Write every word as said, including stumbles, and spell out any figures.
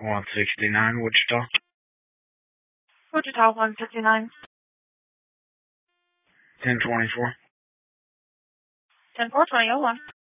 one sixty-nine, Wichita. Wichita, one fifty-nine. ten twenty-four. ten four twenty oh one.